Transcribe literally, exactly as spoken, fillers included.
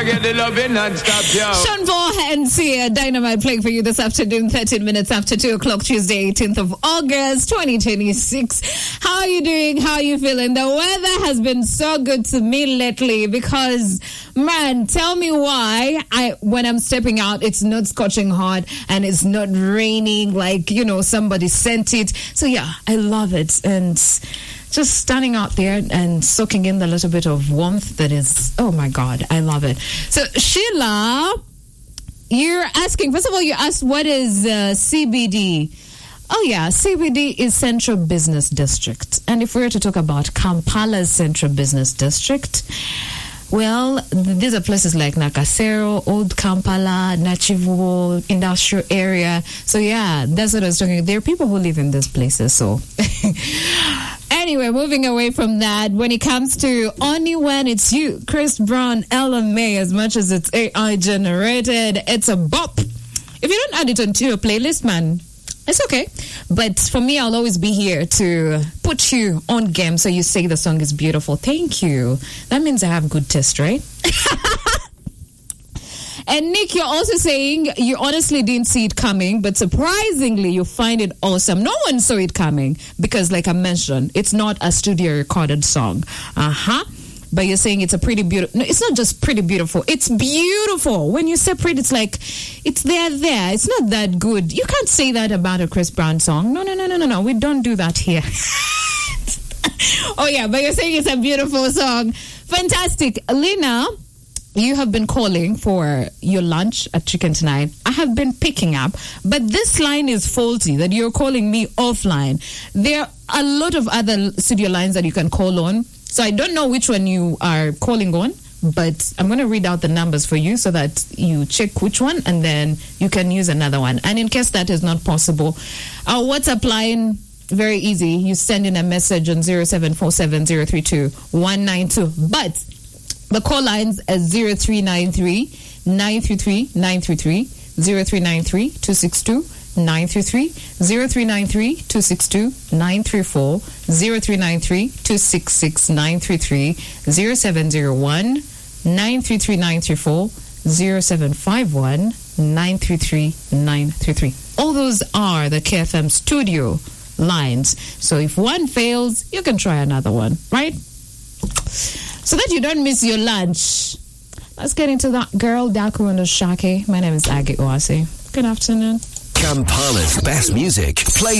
I get the loving non-stop, yo. Sean Paul and Sia, Dynamite playing for you this afternoon, thirteen minutes after two o'clock, Tuesday, eighteenth of August, twenty twenty-six. How are you doing? How are you feeling? The weather has been so good to me lately because, man, tell me why I when I'm stepping out, it's not scorching hot and it's not raining like, you know, somebody sent it. So, yeah, I love it. And just standing out there and soaking in the little bit of warmth that is, oh my God, I love it. So, Sheila, you're asking, first of all, you asked what is uh, C B D? Oh yeah, C B D is Central Business District. And if we were to talk about Kampala's Central Business District, well, these are places like Nakasero, Old Kampala, Nachivuo, industrial area. So yeah, that's what I was talking about. There are people who live in these places, so... Anyway, moving away from that, when it comes to Only When It's You, Chris Brown, Ella May, as much as it's A I generated, it's a bop. If you don't add it onto your playlist, man, it's okay. But for me, I'll always be here to put you on game so you say the song is beautiful. Thank you. That means I have good taste, right? And Nick, you're also saying you honestly didn't see it coming, but surprisingly, you find it awesome. No one saw it coming because, like I mentioned, it's not a studio recorded song. Uh-huh. But you're saying it's a pretty beautiful... No, it's not just pretty beautiful. It's beautiful. When you say pretty, it's like, it's there, there. It's not that good. You can't say that about a Chris Brown song. No, no, no, no, no, no. We don't do that here. Oh, yeah, but you're saying it's a beautiful song. Fantastic. Lena, you have been calling for your lunch at Chicken Tonight. I have been picking up, but this line is faulty, that you're calling me offline. There are a lot of other studio lines that you can call on. So I don't know which one you are calling on, but I'm going to read out the numbers for you so that you check which one and then you can use another one. And in case that is not possible, our WhatsApp line, very easy. You send in a message on zero seven four seven zero three two one nine two. But the call lines are zero three nine three nine three three nine three three, zero three nine three two six two nine three three, zero three nine three two six two nine three four, zero three nine three two six six nine three three, zero seven zero one nine three three nine three four, zero seven five one nine three three nine three three. All those are the K F M studio lines. So if one fails, you can try another one, right? So that you don't miss your lunch. Let's get into that. Girl, Daku and Oshake. My name is Aggie Oase. Good afternoon. Kampala's best music, played